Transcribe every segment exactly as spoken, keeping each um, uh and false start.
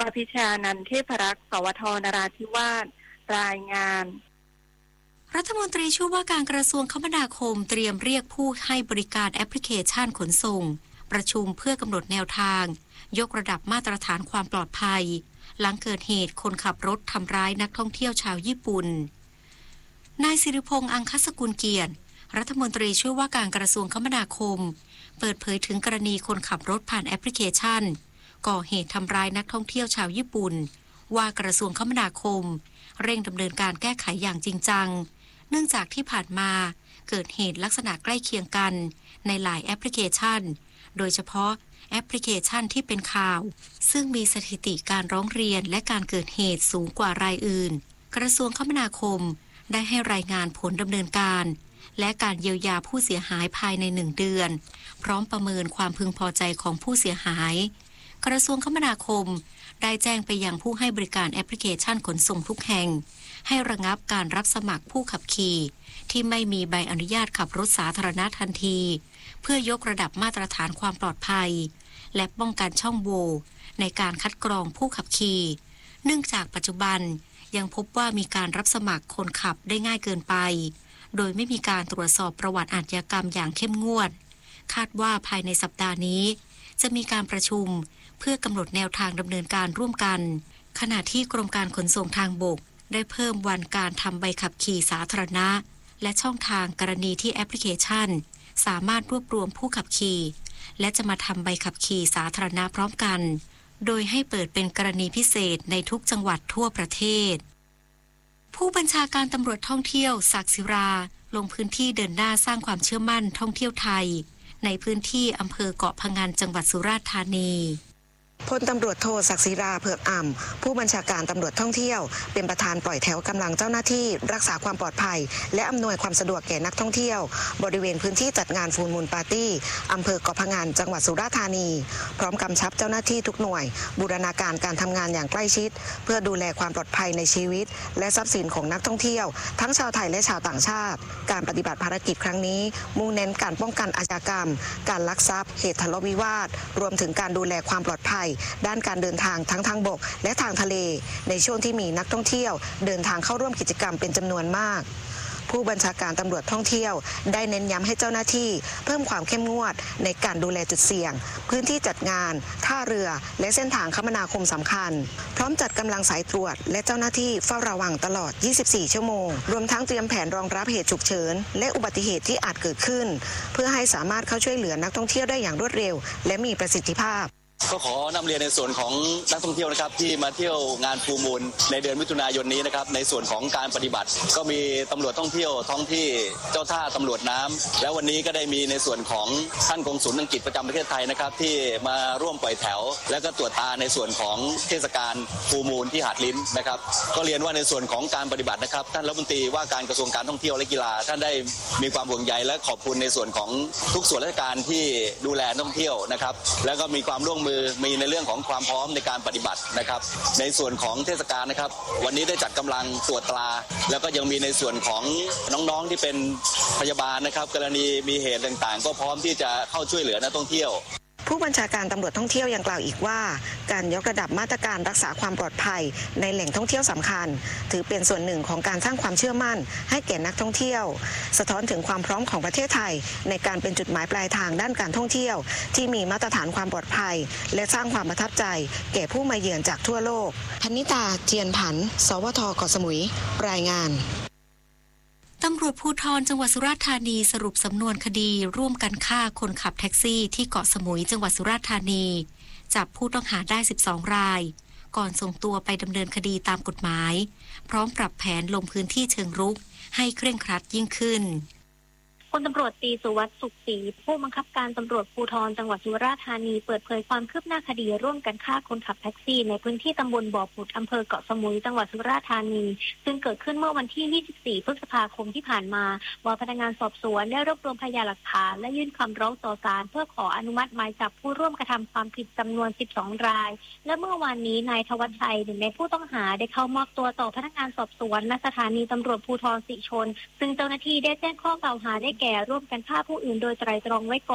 พิชานันท์เทพรักษ์สวทนราธิวาสรายงานรัฐมนตรีช่วยว่าการกระทรวงคมนาคมเตรียมเรียกผู้ให้บริการแอปพลิเคชันขนส่งประชุมเพื่อกำหนดแนวทางยกระดับมาตรฐานความปลอดภัยหลังเกิดเหตุคนขับรถทำร้ายนักท่องเที่ยวชาวญี่ปุ่นนายสิริพงษ์อังคสกุลเกียรติรัฐมนตรีช่วยว่าการกระทรวงคมนาคมเปิดเผยถึงกรณีคนขับรถผ่านแอปพลิเคชันก่อเหตุทำร้ายนักท่องเที่ยวชาวญี่ปุ่นว่ากระทรวงคมนาคมเร่งดำเนินการแก้ไขอย่างจริงจังเนื่องจากที่ผ่านมาเกิดเหตุลักษณะใกล้เคียงกันในหลายแอปพลิเคชันโดยเฉพาะแอปพลิเคชันที่เป็นข่าวซึ่งมีสถิติการร้องเรียนและการเกิดเหตุสูงกว่ารายอื่นกระทรวงคมนาคมได้ให้รายงานผลดำเนินการและการเยียวยาผู้เสียหายภายในหนึ่งเดือนพร้อมประเมินความพึงพอใจของผู้เสียหายกระทรวงคมนาคมได้แจ้งไปยังผู้ให้บริการแอปพลิเคชันขนส่งทุกแห่งให้ระงับการรับสมัครผู้ขับขี่ที่ไม่มีใบอนุญาตขับรถสาธารณะทันทีเพื่อยกระดับมาตรฐานความปลอดภัยและป้องกันช่องโหว่ในการคัดกรองผู้ขับขี่เนื่องจากปัจจุบันยังพบว่ามีการรับสมัครคนขับได้ง่ายเกินไปโดยไม่มีการตรวจสอบประวัติอาชญากรรมอย่างเข้มงวดคาดว่าภายในสัปดาห์นี้จะมีการประชุมเพื่อกำหนดแนวทางดำเนินการร่วมกันขณะที่กรมการขนส่งทางบกได้เพิ่มวันการทำใบขับขี่สาธารณะและช่องทางกรณีที่แอปพลิเคชันสามารถรวบรวมผู้ขับขี่และจะมาทำใบขับขี่สาธารณะพร้อมกันโดยให้เปิดเป็นกรณีพิเศษในทุกจังหวัดทั่วประเทศผู้บัญชาการตำรวจท่องเที่ยวศักดิ์ศิราลงพื้นที่เดินหน้าสร้างความเชื่อมั่นท่องเที่ยวไทยในพื้นที่อำเภอเกาะพะงันจังหวัดสุราษฎร์ธานีพลตำรวจโทศักดิ์ศิราเผือกอ่ำผู้บัญชาการตำรวจท่องเที่ยวเป็นประธานปล่อยแถวกำลังเจ้าหน้าที่รักษาความปลอดภัยและอำนวยความสะดวกแก่นักท่องเที่ยวบริเวณพื้นที่จัดงานฟูลมูนปาร์ตี้อำเภอเกาะพะงันจังหวัดสุราษฎร์ธานีพร้อมกำชับเจ้าหน้าที่ทุกหน่วยบูรณาการการทำงานอย่างใกล้ชิดเพื่อดูแลความปลอดภัยในชีวิตและทรัพย์สินของนักท่องเที่ยวทั้งชาวไทยและชาวต่างชาติการปฏิบัติภารกิจครั้งนี้มุ่งเน้นการป้องกันอาชญากรรมการลักทรัพย์เหตุทะเลาะวิวาทรวมถึงการดูแลความปลอดภัยด้านการเดินทางทั้งทางบกและทางทะเลในช่วงที่มีนักท่องเที่ยวเดินทางเข้าร่วมกิจกรรมเป็นจำนวนมากผู้บัญชาการตำรวจท่องเที่ยวได้เน้นย้ำให้เจ้าหน้าที่เพิ่มความเข้มงวดในการดูแลจุดเสี่ยงพื้นที่จัดงานท่าเรือและเส้นทางคมนาคมสำคัญพร้อมจัดกำลังสายตรวจและเจ้าหน้าที่เฝ้าระวังตลอดยี่สิบสี่ชั่วโมงรวมทั้งเตรียมแผนรองรับเหตุฉุกเฉินและอุบัติเหตุที่อาจเกิดขึ้นเพื่อให้สามารถเข้าช่วยเหลือนักท่องเที่ยวได้อย่างรวดเร็วและมีประสิทธิภาพก็ขอนำเรียนในส่วนของนักท่องเที่ยวนะครับที่มาเที่ยวงานฟูลมูนในเดือนมิถุนายนนี้นะครับในส่วนของการปฏิบัติก็มีตำรวจท่องเที่ยวท้องที่เจ้าท่าตำรวจน้ำแล้ววันนี้ก็ได้มีในส่วนของท่านกงสุลอังกฤษประจำประเทศไทยนะครับที่มาร่วมปล่อยแถวและก็ตรวจตาในส่วนของเทศกาลฟูลมูนที่หาดลิ้นนะครับก็เรียนว่าในส่วนของการปฏิบัตินะครับท่านรัฐมนตรีว่าการกระทรวงการท่องเที่ยวและกีฬาท่านได้มีความห่วงใยและขอบคุณในส่วนของทุกส่วนราชการที่ดูแลท่องเที่ยวนะครับแล้วก็มีความร่วมมือมีในเรื่องของความพร้อมในการปฏิบัตินะครับในส่วนของเทศกาลนะครับวันนี้ได้จัดกำลังตรวจตราแล้วก็ยังมีในส่วนของน้องๆที่เป็นพยาบาลนะครับกรณีมีเหตุต่างๆก็พร้อมที่จะเข้าช่วยเหลือนักท่องเที่ยวผู้บัญชาการตำรวจท่องเที่ยวยังกล่าวอีกว่าการยกระดับมาตรการรักษาความปลอดภัยในแหล่งท่องเที่ยวสำคัญถือเป็นส่วนหนึ่งของการสร้างความเชื่อมั่นให้แก่นักท่องเที่ยวสะท้อนถึงความพร้อมของประเทศไทยในการเป็นจุดหมายปลายทางด้านการท่องเที่ยวที่มีมาตรฐานความปลอดภัยและสร้างความประทับใจแก่ผู้มาเยือนจากทั่วโลกพนิตาเจียนผันสวทเกาะสมุยรายงานตำรวจภูธรจังหวัดสุราษฎร์ธานีสรุปสำนวนคดีร่วมกันฆ่าคนขับแท็กซี่ที่เกาะสมุยจังหวัดสุราษฎร์ธานีจับผู้ต้องหาได้สิบสองรายก่อนส่งตัวไปดำเนินคดีตามกฎหมายพร้อมปรับแผนลงพื้นที่เชิงรุกให้เคร่งครัดยิ่งขึ้นพลตำรวจตรีสุวัสดิ์สุขศรีผู้บังคับการตำรวจภูธรจังหวัดสุราษฎร์ธานีเปิดเผยความคืบหน้าคดีร่วมกันฆ่าคนขับแท็กซี่ในพื้นที่ตำบลบ่อผุดอำเภอเกาะสมุยจังหวัดสุราษฎร์ธานีซึ่งเกิดขึ้นเมื่อวันที่ยี่สิบสี่พฤษภาคมที่ผ่านมาว่าพนักงานสอบสวนได้รวบรวมพยานหลักฐานและยื่นคำร้องต่อศาลเพื่อขออนุมัติหมายจับผู้ร่วมกระทำความผิดจำนวนสิบสองรายและเมื่อวานนี้นายธวัชชัยหนึ่งในผู้ต้องหาได้เข้ามอบตัวต่อพนักงานสอบสวนณสถานีตำรวจภูธรสิชนซึ่งเจ้าหน้าที่ได้แจ้งข้อกล่าวหาได้แก่ร่วมกันฆ่าผู้อื่นโดยไตร่ตรองไว้ก่อน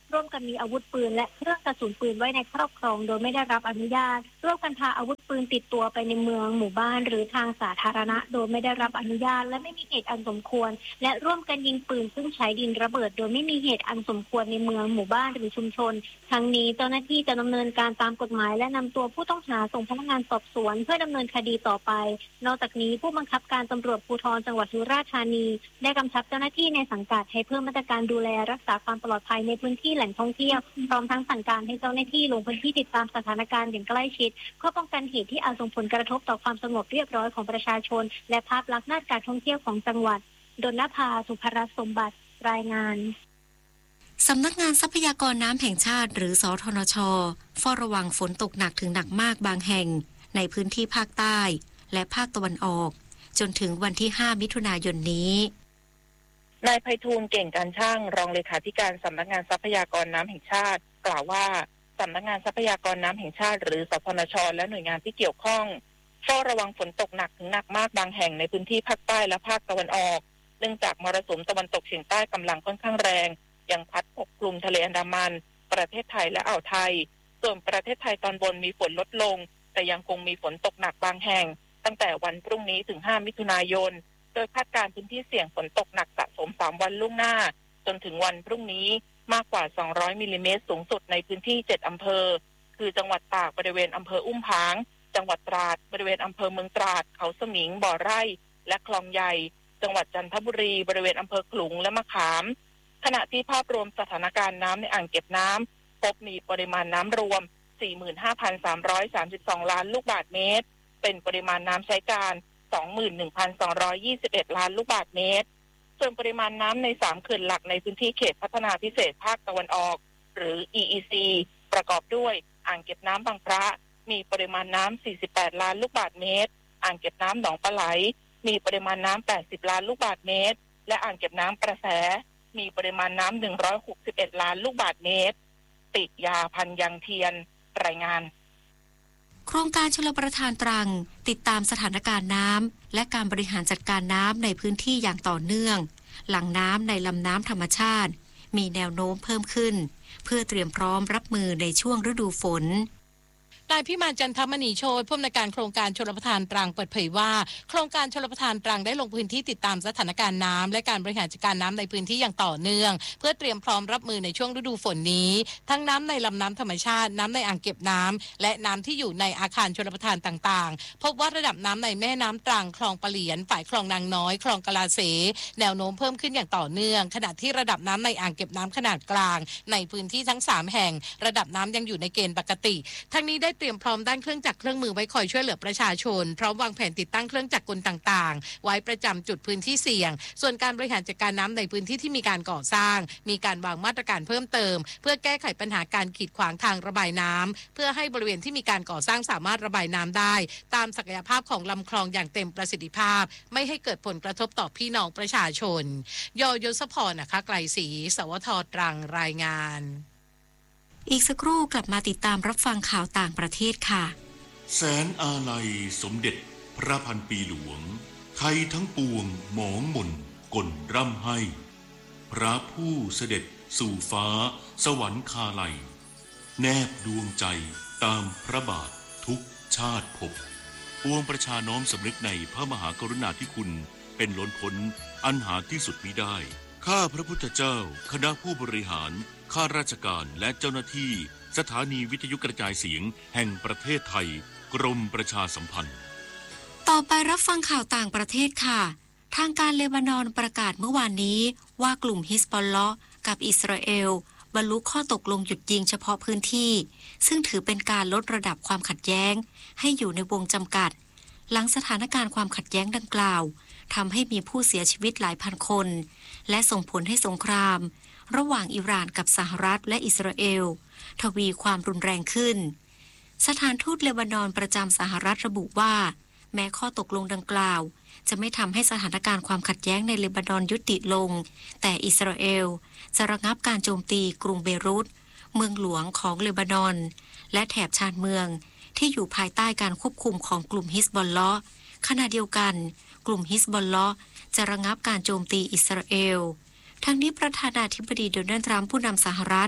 ร่วมกันมีอาวุธปืนและเครื่องกระสุนปืนไว้ในครอบครองโดยไม่ได้รับอนุญาตร่วมกันพาอาวุธปืนติดตัวไปในเมืองหมู่บ้านหรือทางสาธารณะโดยไม่ได้รับอนุญาตและไม่มีเหตุอันสมควรและร่วมกันยิงปืนซึ่งใช้ดินระเบิดโดยไม่มีเหตุอันสมควรในเมืองหมู่บ้านหรือชุมชนทั้งนี้เจ้าหน้าที่จะดำเนินการตามกฎหมายและนำตัวผู้ต้องหาส่งพนักงานสอบสวนเพื่อดำเนินคดีต่อไปนอกจากนี้ผู้บังคับการตำรวจภูธรจังหวัดสุราษฎร์ธานีได้กำชับเจ้าหน้าที่ในสังกัดให้เพิ่มมาตรการดูแลรักษาความปลอดภัยในพื้นที่แหล่งท่องเที่ยวพร้อมทั้งสั่งการให้เจ้าหน้าที่ลงพื้นที่ติดตามสถานการณ์อย่างใกล้ชิดเพื่อป้องกันเหตุที่อาจส่งผลกระทบต่อความสงบเรียบร้อยของประชาชนและภาพลักษณ์ด้านการท่องเที่ยวของจังหวัดดลภา สุภรัตน์สมบัติรายงานสำนักงานทรัพยากรน้ำแห่งชาติหรือสทนช.เฝ้าระวังฝนตกหนักถึงหนักมากบางแห่งในพื้นที่ภาคใต้และภาคตะวันออกจนถึงวันที่ห้ามิถุนายนนี้นายไพฑูรย์เก่งการช่างรองเลขาธิการสำนักงานทรัพยากรน้ำแห่งชาติกล่าวว่าสำนักงานทรัพยากรน้ำแห่งชาติหรือสทนช.และหน่วยงานที่เกี่ยวข้องเฝ้าระวังฝนตกหนักถึงหนักมากบางแห่งในพื้นที่ภาคใต้และภาคตะวันออกเนื่องจากมรสุมตะวันตกเฉียงใต้กำลังค่อนข้างแรงยังพัดปกคลุมทะเลอันดามันประเทศไทยและอ่าวไทยส่วนประเทศไทยตอนบนมีฝนลดลงแต่ยังคงมีฝนตกหนักบางแห่งตั้งแต่วันพรุ่งนี้ถึงห้ามิถุนายนโดยคาดการณ์พื้นที่เสี่ยงฝนตกหนักสะสมสามวันล่วงหน้าจนถึงวันพรุ่งนี้มากกว่าสองร้อยมิลลิเมตรสูงสุดในพื้นที่เจ็ดอำเภอคือจังหวัดตากบริเวณอำเภออุ้มผางจังหวัดตราดบริเวณอำเภอเมืองตราดเขาสมิงบ่อไร่และคลองใหญ่จังหวัดจันทบุรีบริเวณอำเภอขลุงและมะขามขณะที่ภาพรวมสถานการณ์น้ำในอ่างเก็บน้ำพบมีปริมาณน้ำรวม สี่หมื่นห้าพันสามร้อยสามสิบสอง ล้านลูกบาศก์เมตรเป็นปริมาณน้ำใช้การ สองหมื่นหนึ่งพันสองร้อยยี่สิบเอ็ด ล้านลูกบาศก์เมตรส่วนปริมาณน้ำในสามเขื่อนหลักในพื้นที่เขตพัฒนาพิเศษภาคตะวันออกหรือ อี อี ซี ประกอบด้วยอ่างเก็บน้ำบางพระมีปริมาณน้ำสี่สิบแปดล้านลูกบาศก์เมตรอ่างเก็บน้ำหนองปลาไหลมีปริมาณน้ำแปดสิบล้านลูกบาศก์เมตรและอ่างเก็บน้ำประแสมีปริมาณน้ำหนึ่งร้อยหกสิบเอ็ดล้านลูกบาศก์เมตรติยาพันยังเทียนรายงานโครงการชลประทานตรังติดตามสถานการณ์น้ำและการบริหารจัดการน้ำในพื้นที่อย่างต่อเนื่องหลังน้ำในลำน้ำธรรมชาติมีแนวโน้มเพิ่มขึ้นเพื่อเตรียมพร้อมรับมือในช่วงฤดูฝนนายพิมานจันทมณีโชติผู้อำนวยการโครงการชลประทานตรังเปิดเผยว่าโครงการชลประทานตรังได้ลงพื้นที่ติดตามสถานการณ์น้ำและการบริหารจัดการน้ำในพื้นที่อย่างต่อเนื่องเพื่อเตรียมพร้อมรับมือในช่วงฤดูฝนนี้ทั้งน้ำในลำน้ำธรรมชาติน้ำในอ่างเก็บน้ำและน้ำที่อยู่ในอาคารชลประทานต่างๆพบว่าระดับน้ำในแม่น้ำตรังคลองปะเหลียนฝ่ายคลองนางน้อยคลองกะลาเสแนวโน้มเพิ่มขึ้นอย่างต่อเนื่องขณะที่ระดับน้ำในอ่างเก็บน้ำขนาดกลางในพื้นที่ทั้งสามแห่งระดับน้ำยังอยู่ในเกณฑ์ปกติทั้งนี้ได้เตรียมพร้อมด้านเครื่องจักรเครื่องมือไว้คอยช่วยเหลือประชาชนพร้อมวางแผนติดตั้งเครื่องจักรกลต่างๆไว้ประจำจุดพื้นที่เสี่ยงส่วนการบริหารจัดการน้ำในพื้นที่ที่มีการก่อสร้างมีการวางมาตรการเพิ่มเติมเพื่อแก้ไขปัญหาการขีดขวางทางระบายน้ำเพื่อให้บริเวณที่มีการก่อสร้างสามารถระบายน้ำได้ตามศักยภาพของลำคลองอย่างเต็มประสิทธิภาพไม่ให้เกิดผลกระทบต่อพี่น้องประชาชนยยศพรนะคะไกลศรีสวทตรังรายงานอีกสักครู่กลับมาติดตามรับฟังข่าวต่างประเทศค่ะแสนอาลัยสมเด็จพระพันปีหลวงไทยทั้งปวงหมองหม่นก่นร่ำให้พระผู้เสด็จสู่ฟ้าสวรรคาลัยแนบดวงใจตามพระบาททุกชาติภพปวงประชาน้อมสำนึกในพระมหากรุณาธิคุณเป็นล้นพ้นอันหาที่สุดมิได้ข้าพระพุทธเจ้าคณะผู้บริหารข้าราชการและเจ้าหน้าที่สถานีวิทยุกระจายเสียงแห่งประเทศไทยกรมประชาสัมพันธ์ต่อไปรับฟังข่าวต่างประเทศค่ะทางการเลบานอนประกาศเมื่อวานนี้ว่ากลุ่มฮิซบอลเลาะห์กับอิสราเอลบรรลุข้อตกลงหยุดยิงเฉพาะพื้นที่ซึ่งถือเป็นการลดระดับความขัดแย้งให้อยู่ในวงจำกัดหลังสถานการณ์ความขัดแย้งดังกล่าวทำให้มีผู้เสียชีวิตหลายพันคนและส่งผลให้สงครามระหว่างอิหร่านกับสหรัฐและอิสราเอลทวีความรุนแรงขึ้นสถานทูตเลบานอนประจำสหรัฐระบุว่าแม้ข้อตกลงดังกล่าวจะไม่ทำให้สถานการณ์ความขัดแย้งในเลบานอนยุติลงแต่อิสราเอลจะระงับการโจมตีกรุงเบรุตเมืองหลวงของเลบานอนและแถบชานเมืองที่อยู่ภายใต้การควบคุมของกลุ่มฮิซบอลเลาะห์ขณะเดียวกันกลุ่มฮิซบอลเลาะห์จะระงับการโจมตีอิสราเอลทั้งนี้ประธานาธิบดีโดนัลด์ทรัมป์ผู้นำสหรัฐ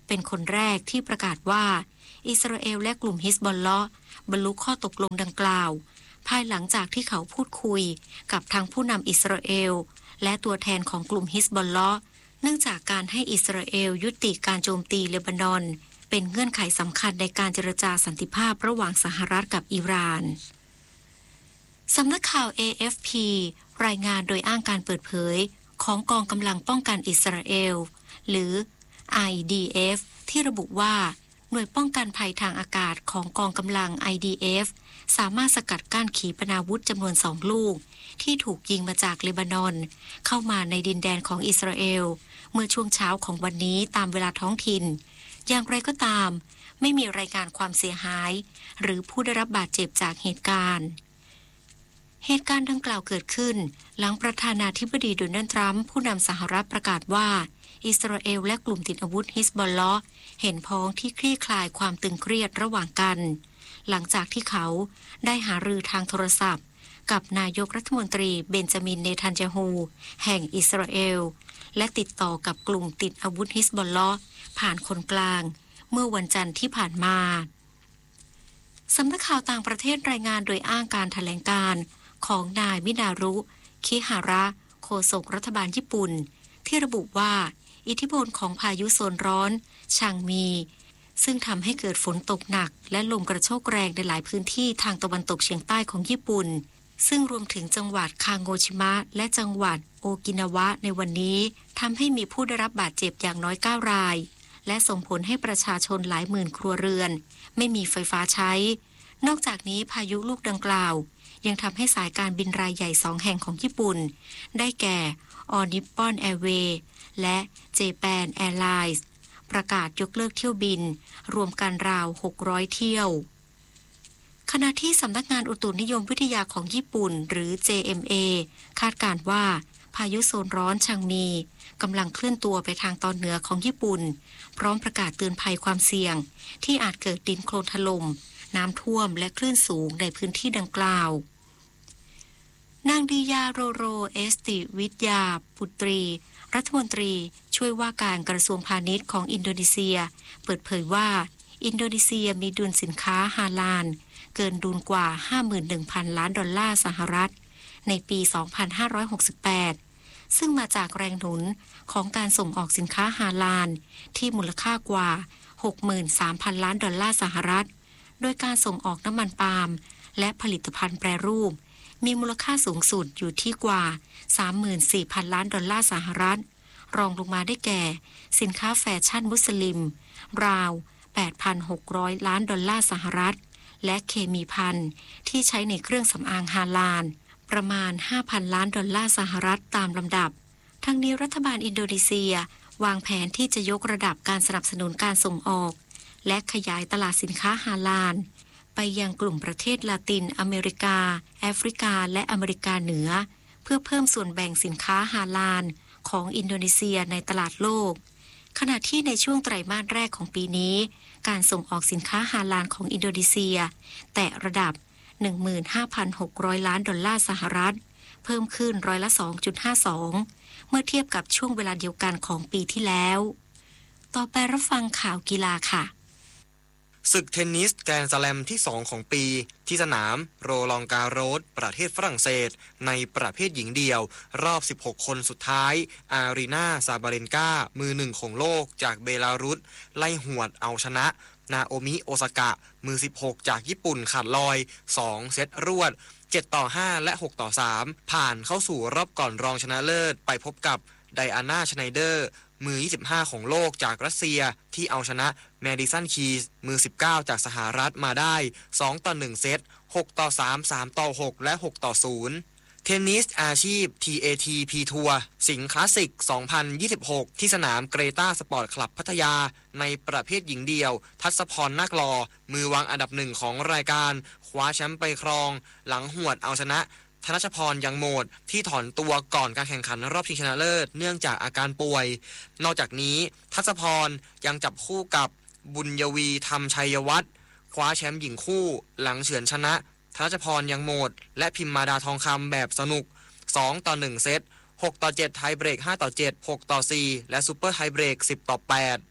เป็นคนแรกที่ประกาศว่าอิสราเอลและกลุ่มฮิซบอลเลาะห์บรรลุข้อตกลงดังกล่าวภายหลังจากที่เขาพูดคุยกับทางผู้นำอิสราเอลและตัวแทนของกลุ่มฮิซบอลเลาะห์เนื่องจากการให้อิสราเอลยุติการโจมตีเลบานอนเป็นเงื่อนไขสำคัญในการเจรจาสันติภาพระหว่างสหรัฐกับอิหร่านสำนักข่าว เอ เอฟ พี รายงานโดยอ้างการเปิดเผยของกองกำลังป้องกันอิสราเอลหรือ ไอ ดี เอฟ ที่ระบุว่าหน่วยป้องกันภัยทางอากาศของกองกำลัง ไอ ดี เอฟ สามารถสกัดกั้นขีปนาวุธจำนวนสองลูกที่ถูกยิงมาจากเลบานอนเข้ามาในดินแดนของอิสราเอลเมื่อช่วงเช้าของวันนี้ตามเวลาท้องถิ่นอย่างไรก็ตามไม่มีรายงานความเสียหายหรือผู้ได้รับบาดเจ็บจากเหตุการณ์เหตุการณ์ดังกล่าวเกิดขึ้นหลังประธานาธิบดีโดนัลด์ทรัมป์ผู้นำสหรัฐประกาศว่าอิสราเอลและกลุ่มติดอาวุธฮิซบอลเลาะห์เห็นพ้องที่คลี่คลายความตึงเครียดระหว่างกันหลังจากที่เขาได้หารือทางโทรศัพท์กับนายกรัฐมนตรีเบนจามินเนทันยาฮูแห่งอิสราเอลและติดต่อกับกลุ่มติดอาวุธฮิซบอลเลาะห์ผ่านคนกลางเมื่อวันจันทร์ที่ผ่านมาสำนักข่าวต่างประเทศรายงานโดยอ้างการแถลงการณ์ของนายมินารุคิฮาระโฆษกรัฐบาลญี่ปุ่นที่ระบุว่าอิทธิพลของพายุโซนร้อนชางมีซึ่งทำให้เกิดฝนตกหนักและลมกระโชกแรงในหลายพื้นที่ทางตะวันตกเฉียงใต้ของญี่ปุ่นซึ่งรวมถึงจังหวัดคาโงชิมะและจังหวัดโอกินาวะในวันนี้ทำให้มีผู้ได้รับบาดเจ็บอย่างน้อยเก้ารายและส่งผลให้ประชาชนหลายหมื่นครัวเรือนไม่มีไฟฟ้าใช้นอกจากนี้พายุลูกดังกล่าวยังทำให้สายการบินรายใหญ่สองแห่งของญี่ปุ่นได้แก่ All Nippon Airways และ Japan Airlines ประกาศยกเลิกเที่ยวบินรวมกันราวหกร้อยเที่ยวขณะที่สำนักงานอุตุนิยมวิทยาของญี่ปุ่นหรือ เจ เอ็ม เอ คาดการณ์ว่าพายุโซนร้อนชางมีกำลังเคลื่อนตัวไปทางตอนเหนือของญี่ปุ่นพร้อมประกาศเตือนภัยความเสี่ยงที่อาจเกิดดินโคลนถล่มน้ำท่วมและคลื่นสูงในพื้นที่ดังกล่าวนางดิยาโรโรเอสติวิทยาปุตรีรัฐมนตรีช่วยว่าการกระทรวงพาณิชย์ของอินโดนีเซียเปิดเผยว่าอินโดนีเซียมีดุลสินค้าฮาลาลเกินดุลกว่า ห้าหมื่นหนึ่งพัน ล้านดอลลาร์สหรัฐในปี สองพันห้าร้อยหกสิบแปด ซึ่งมาจากแรงหนุนของการส่งออกสินค้าฮาลาลที่มูลค่ากว่า หกหมื่นสามพัน ล้านดอลลาร์สหรัฐโดยการส่งออกน้ำมันปาล์มและผลิตภัณฑ์แปรรูปมีมูลค่าสูงสุดอยู่ที่กว่า สามหมื่นสี่พัน ล้านดอลลาร์สหรัฐรองลงมาได้แก่สินค้าแฟชั่นมุสลิมราว แปดพันหกร้อย ล้านดอลลาร์สหรัฐและเคมีภัณฑ์ที่ใช้ในเครื่องสำอางฮาลาลประมาณ ห้าพัน ล้านดอลลาร์สหรัฐตามลำดับทั้งนี้รัฐบาลอินโดนีเซียวางแผนที่จะยกระดับการสนับสนุนการส่งออกและขยายตลาดสินค้าฮาลาลไปยังกลุ่มประเทศลาตินอเมริกาแอฟริกาและอเมริกาเหนือเพื่อเพิ่มส่วนแบ่งสินค้าฮาลาลของอินโดนีเซียในตลาดโลกขณะที่ในช่วงไตรมาสแรกของปีนี้การส่งออกสินค้าฮาลาลของอินโดนีเซียแตะระดับ หนึ่งหมื่นห้าพันหกร้อย ล้านดอลลาร์สหรัฐเพิ่มขึ้นร้อยละ สองจุดห้าสอง เมื่อเทียบกับช่วงเวลาเดียวกันของปีที่แล้วต่อไปรับฟังข่าวกีฬาค่ะศึกเทนนิสแกรนด์สแลมที่สองของปีที่สนามโรลองกาโรสประเทศฝรั่งเศสในประเภทหญิงเดี่ยวรอบสิบหกคนสุดท้ายอารีนาซาบาเลนกามือหนึ่งของโลกจากเบลารุสไล่หวดเอาชนะนาโอมิโอซากะมือสิบหกจากญี่ปุ่นขาดลอยสองเซตรวดเจ็ดต่อห้าและหกต่อสามผ่านเข้าสู่รอบก่อนรองชนะเลิศไปพบกับไดอาน่าชไนเดอร์มือยี่สิบห้าของโลกจากรัสเซียที่เอาชนะแมดิสันคีสมือสิบเก้าจากสหรัฐมาได้สองต่อหนึ่งเซตหกต่อสาม สามต่อหกและหกต่อศูนย์เทนนิสอาชีพ ที เอ ที พี ทัวร์สิงห์คลาสสิกสองพันยี่สิบหกที่สนามเกรตาสปอร์ตคลับพัทยาในประเภทหญิงเดี่ยวทัศพรนาคลอมือวางอันดับหนึ่งของรายการคว้าแชมป์ไปครองหลังหวดเอาชนะธนชพรยังโหมดที่ถอนตัวก่อนการแข่งขันรอบชิงชนะเลิศเนื่องจากอาการป่วยนอกจากนี้ทัศพรยังจับคู่กับบุญยวีธรรมชัยวัฒน์คว้าแชมป์หญิงคู่หลังเฉือนชนะธนชพรยังโหมดและพิมมาดาทองคำแบบสนุกสองต่อหนึ่งเซตหกต่อเจ็ดไทยเบรกห้าต่อเจ็ด หกต่อสี่และซุปเปอร์ไทยเบรกสิบต่อแปด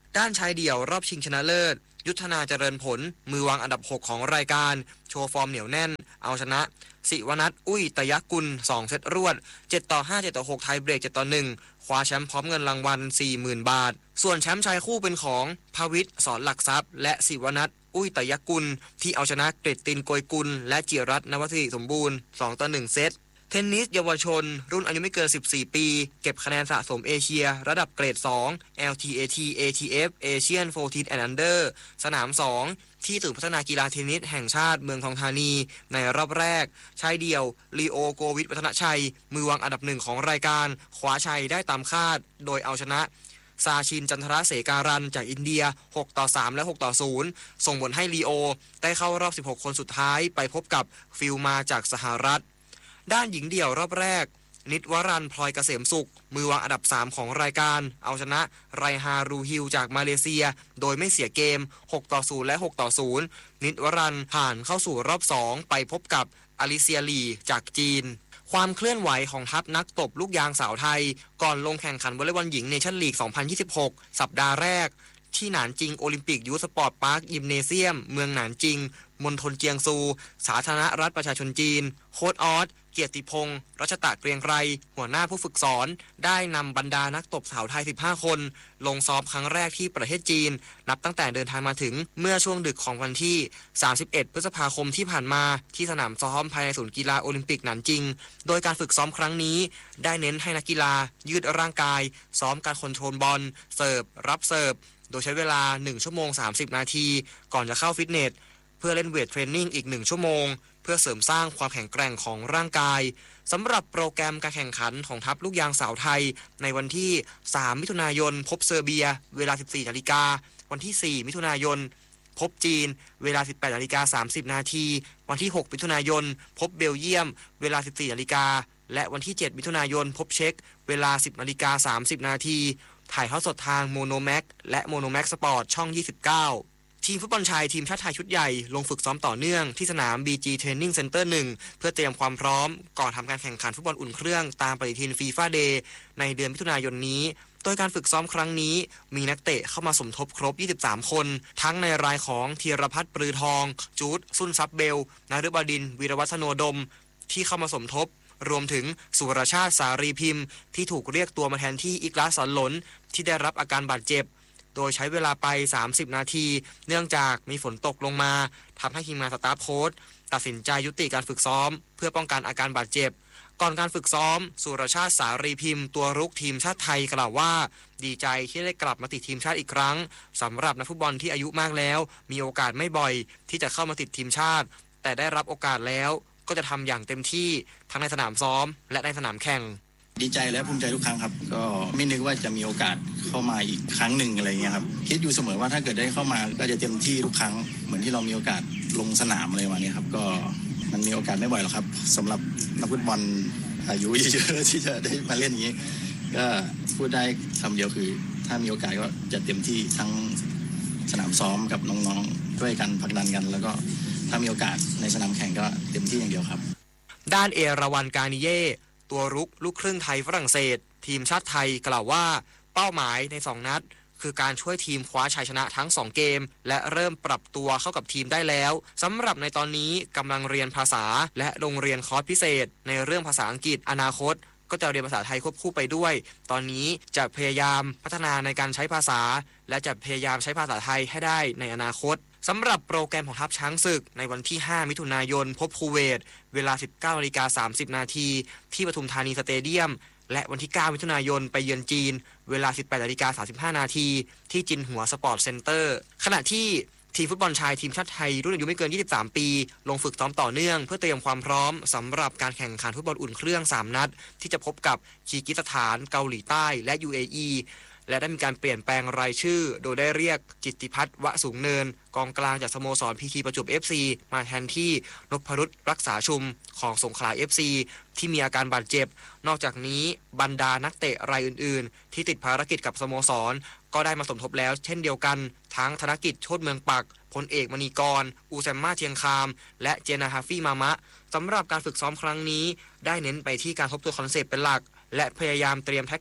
ด้านชายเดี่ยวรอบชิงชนะเลิศยุทธนาเจริญผลมือวางอันดับหกของรายการโชว์ฟอร์มเหนียวแน่นเอาชนะศิวนัทอุ้ยตยกุลสองเซตรวดเจ็ดต่อห้า เจ็ดต่อหกไทยเบรกเจ็ดต่อหนึ่งคว้าแชมป์พร้อมเงินรางวัล สี่หมื่น บาทส่วนแชมป์ชายคู่เป็นของภวิทย์สอนหลักทรัพย์และศิวนัทอุ้ยตยกุลที่เอาชนะเกรดตินโกยกุลและจิรัตน์นวสิริสมบูรณ์สองต่อหนึ่งเซตเทนนิสเยาวชนรุ่นอายุไม่เกินสิบสี่ปีเก็บคะแนนสะสมเอเชียระดับเกรดสอง แอล ที เอ ที เอ ที เอฟ Asian สิบสี่ and Under สนามสองที่ศูนย์พัฒนากีฬาเทนนิสแห่งชาติเมืองทองธานีในรอบแรกชายเดี่ยวลีโอโกวิทวัฒนชัยมือวางอันดับหนึ่งของรายการคว้าชัยได้ตามคาดโดยเอาชนะซาชินจันทรเสการันจากอินเดียหกต่อสามและหกต่อศูนย์ส่งผลให้ลีโอได้เข้ารอบสิบหกคนสุดท้ายไปพบกับฟิลมาจากสหรัฐด้านหญิงเดี่ยวรอบแรกนิตวรันพลอยเกษมสุขมือวางอันดับสามของรายการเอาชนะไรฮารูฮิลจากมาเลเซียโดยไม่เสียเกมหกต่อศูนย์และหกต่อศูนย์นิตวรันผ่านเข้าสู่รอบสองไปพบกับอลิเซียลีจากจีนความเคลื่อนไหวของทัพนักตบลูกยางสาวไทยก่อนลงแข่งขันวอลเลย์บอลหญิงเนชั่นลีกสองพันยี่สิบหกสัปดาห์แรกที่หนานจิงโอลิมปิกยูสปอร์ตพาร์คยิมเนเซียมเมืองหนานจิงมณฑลเจียงซูสาธารณรัฐประชาชนจีนโค้ชออสเกียรติพงศ์รัชตะเกรียงไกรหัวหน้าผู้ฝึกสอนได้นำบรรดานักตบสาวไทยสิบห้าคนลงซ้อมครั้งแรกที่ประเทศจีนนับตั้งแต่เดินทางมาถึงเมื่อช่วงดึกของวันที่สามสิบเอ็ดพฤษภาคมที่ผ่านมาที่สนามซ้อมภายในศูนย์กีฬาโอลิมปิกหนานจิงโดยการฝึกซ้อมครั้งนี้ได้เน้นให้นักกีฬายืดร่างกายซ้อมการคอนโทรลบอลเสิร์ฟรับเสิร์ฟโดยใช้เวลาหนึ่งชั่วโมงสามสิบนาทีก่อนจะเข้าฟิตเนสเพื่อเล่นเวทเทรนนิ่งอีกหนึ่งชั่วโมงเพื่อเสริมสร้างความแข็งแกร่งของร่างกายสำหรับโปรแกรมการแข่งขันของทัพลูกยางสาวไทยในวันที่สามมิถุนายนพบเซอร์เบียเวลา สิบสี่นาฬิกาวันที่สี่มิถุนายนพบจีนเวลา สิบแปดนาฬิกาสามสิบนาทีวันที่หกมิถุนายนพบเบลเยียมเวลา สิบสี่นาฬิกาและวันที่เจ็ดมิถุนายนพบเช็กเวลา สิบนาฬิกาสามสิบนาทีถ่ายทอดสดทางโมโนแม็กและโมโนแม็กสปอร์ตช่องยี่สิบเก้าทีมฟุตบอลชายทีมชาติไทยชุดใหญ่ลงฝึกซ้อมต่อเนื่องที่สนาม บี จี Training Center หนึ่งเพื่อเตรียมความพร้อมก่อนทำการแข่งขันฟุตบอลอุ่นเครื่องตามปฏิทิน FIFA Day ในเดือนมิถุนายนนี้โดยการฝึกซ้อมครั้งนี้มีนักเตะเข้ามาสมทบครบยี่สิบสามคนทั้งในรายของธีรพัฒน์ปรือทองจูดซุนซับเบลนฤบดินทร์วีรวัฒโนดมที่เข้ามาสมทบรวมถึงสุรชาติสารีพิมพ์ที่ถูกเรียกตัวมาแทนที่อิกลาสอนหลนที่ได้รับอาการบาดเจ็บโดยใช้เวลาไปสามสิบนาทีเนื่องจากมีฝนตกลงมาทำให้ทีมงานสตาฟโค้ชตัดสินใจยุติการฝึกซ้อมเพื่อป้องกันอาการบาดเจ็บก่อนการฝึกซ้อมสุรชาติสารีพิมพ์ตัวรุกทีมชาติไทยกล่าวว่าดีใจที่ได้กลับมาติดทีมชาติอีกครั้งสำหรับนักฟุตบอลที่อายุมากแล้วมีโอกาสไม่บ่อยที่จะเข้ามาติดทีมชาติแต่ได้รับโอกาสแล้วก็จะทำอย่างเต็มที่ทั้งในสนามซ้อมและในสนามแข่งดีใจและภูมิใจทุกครั้งครับก็ไม่นึกว่าจะมีโอกาสเข้ามาอีกครั้งหนึ่งอะไรเงี้ยครับคิดอยู่เสมอว่าถ้าเกิดได้เข้ามาก็จะเต็มที่ทุกครั้งเหมือนที่เรามีโอกาสลงสนามอะไรมาเนี่ยครับก็มันมีโอกาสไม่บ่อยหรอกครับสำหรับนักฟุตบอลอายุเยอะๆที่จะได้มาเล่นอย่างนี้ก็พูดได้คำเดียวคือถ้ามีโอกาสก็จะเต็มที่ทั้งสนามซ้อมกับน้องๆด้วยกันผลักดันกันแล้วก็ถ้ามีโอกาสในสนามแข่งก็เต็มที่อย่างเดียวครับด้านเอราวันกานิเย่ตัวรุกลูกครึ่งไทยฝรั่งเศสทีมชาติไทยกล่าวว่าเป้าหมายในสองนัดคือการช่วยทีมคว้าชัยชนะทั้งสองเกมและเริ่มปรับตัวเข้ากับทีมได้แล้วสำหรับในตอนนี้กำลังเรียนภาษาและโรงเรียนคอร์สพิเศษในเรื่องภาษาอังกฤษอนาคตก็จะเรียนภาษาไทยควบคู่ไปด้วยตอนนี้จะพยายามพัฒนาในการใช้ภาษาและจะพยายามใช้ภาษาไทยให้ได้ในอนาคตสำหรับโปรแกรมของทัพช้างศึกในวันที่ห้ามิถุนายนพบคูเวตเวลา สิบเก้านาฬิกาสามสิบนาทีที่ปทุมธานีสเตเดียมและวันที่เก้ามิถุนายนไปเยือนจีนเวลา สิบแปดนาฬิกาสามสิบห้านาทีที่จินหัวสปอร์ตเซ็นเตอร์ขณะที่ทีมฟุตบอลชายทีมชาติไทยรุ่นอายุไม่เกินยี่สิบสามปีลงฝึกซ้อมต่อเนื่องเพื่อเตรียมความพร้อมสำหรับการแข่งขันฟุตบอลอุ่นเครื่องสามนัดที่จะพบกับคีร์กิสถานเกาหลีใต้และ ยู เอ อี และได้มีการเปลี่ยนแปลงรายชื่อโดยได้เรียกจิตติพัฒน์วะสูงเนินกองกลางจากสโมสรพีทีประจวบ เอฟ ซี มาแทนที่นพรุตรักษาชุมของสงขลา เอฟ ซี ที่มีอาการบาดเจ็บนอกจากนี้บรรดานักเตะรายอื่นๆที่ติดภารกิจกับสโมสรก็ได้มาสมทบแล้วเช่นเดียวกันทั้งธนกิจโชติเมืองปักพลเอกมณีกรอูแซมมาเทียงคามและเจนาฮาฟี่มามะสำหรับการฝึกซ้อมครั้งนี้ได้เน้นไปที่การทบทวนคอนเซปต์เป็นหลักและพยายามเตรียมแท็กติก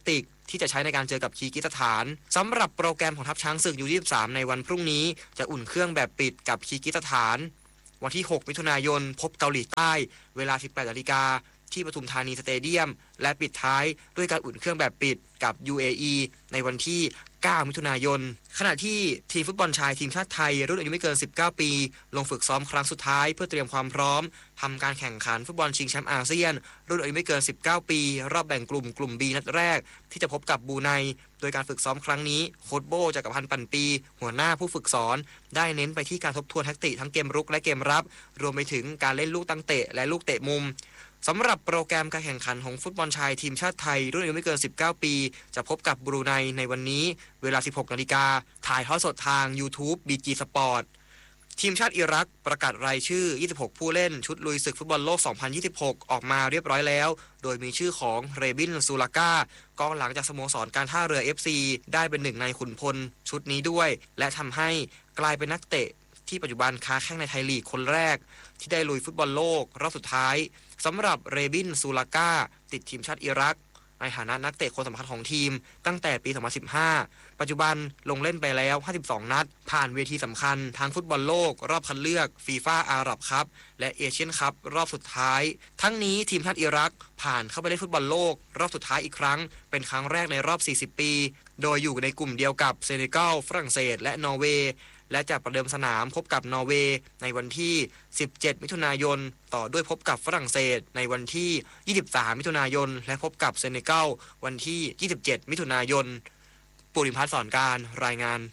ที่จะใช้ในการเจอกับคีร์กิสถานสำหรับโปรแกรมของทัพช้างศึก ยู ยี่สิบสาม ในวันพรุ่งนี้จะอุ่นเครื่องแบบปิดกับคีร์กิสถานวันที่หกมิถุนายนพบเกาหลีใต้เวลา สิบแปดนาฬิกาที่ปทุมธานีสเตเดียมและปิดท้ายด้วยการอุ่นเครื่องแบบปิดกับ ยู เอ อี ในวันที่เก้ามิถุนายนขณะที่ทีมฟุตบอลชายทีมชาติไทยรุ่นอายุไม่เกินสิบเก้าปีลงฝึกซ้อมครั้งสุดท้ายเพื่อเตรียมความพร้อมทำการแข่งขันฟุตบอลชิงแชมป์อาเซียนรุ่นอายุไม่เกินสิบเก้าปีรอบแบ่งกลุ่มกลุ่ม B นัดแรกที่จะพบกับบรูไนโดยการฝึกซ้อมครั้งนี้โค้ชโบจักรพันธ์ปั่นปีหัวหน้าผู้ฝึกสอนได้เน้นไปที่การทบทวนแทคติกทั้งเกมรุกและเกมรับรวมไปถึงการเล่นลูกตั้งเตะและลูกเตะมุมสำหรับโปรแกรมการแข่งขันของฟุตบอลชายทีมชาติไทยรุ่นอายุไม่เกินสิบเก้าปีจะพบกับบรูไนในวันนี้เวลา สิบหกนาฬิกาถ่ายทอดสดทาง YouTube บี จี Sport ทีมชาติอิรักประกาศรายชื่อยี่สิบหกผู้เล่นชุดลุยศึกฟุตบอลโลกสองพันยี่สิบหกออกมาเรียบร้อยแล้วโดยมีชื่อของเรบินซูลาก้ากองหลังจากสโมสรการท่าเรือ เอฟ ซี ได้เป็นหนึ่งในขุนพลชุดนี้ด้วยและทำให้กลายเป็นนักเตะที่ปัจจุบันค้าแข้งในไทยลีกคนแรกที่ได้ลุยฟุตบอลโลกรอบสุดท้ายสำหรับเรบินซูลาก้าติดทีมชาติอิรักในฐานะนักเตะคนสำคัญของทีมตั้งแต่ปีสองพันสิบห้าปัจจุบันลงเล่นไปแล้วห้าสิบสองนัดผ่านเวทีสำคัญทั้งฟุตบอลโลกรอบคัดเลือกฟีฟ่าอาหรับคัพและเอเชียนคัพรอบสุดท้ายทั้งนี้ทีมชาติอิรักผ่านเข้าไปเล่นฟุตบอลโลกรอบสุดท้ายอีกครั้งเป็นครั้งแรกในรอบสี่สิบปีโดยอยู่ในกลุ่มเดียวกับเซเนกัลฝรั่งเศสและนอร์เวย์และจะประเดิมสนามพบกับนอร์เวย์ในวันที่สิบเจ็ดมิถุนายนต่อด้วยพบกับฝรั่งเศสในวันที่ยี่สิบสามมิถุนายนและพบกับเซเนกัลวันที่ยี่สิบเจ็ดมิถุนายนปุริพัฒน์สอนการรายงาน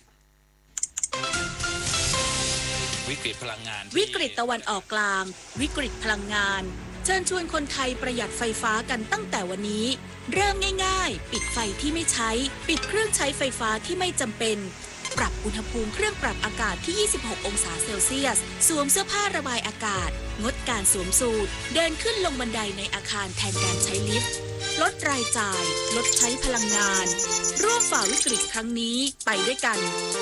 วิกฤตพลังงานวิกฤตตะวันออกกลางวิกฤตพลังงานเชิญชวนคนไทยประหยัดไฟฟ้ากันตั้งแต่วันนี้เริ่มง่ายๆปิดไฟที่ไม่ใช้ปิดเครื่องใช้ไฟฟ้าที่ไม่จำเป็นปรับอุณหภูมิเครื่องปรับอากาศที่ยี่สิบหกองศาเซลเซียสสวมเสื้อผ้าระบายอากาศงดการสวมสูทเดินขึ้นลงบันไดในอาคารแทนการใช้ลิฟต์ลดรายจ่ายลดใช้พลังงานร่วมฝ่าวิกฤตครั้งนี้ไปด้วยกัน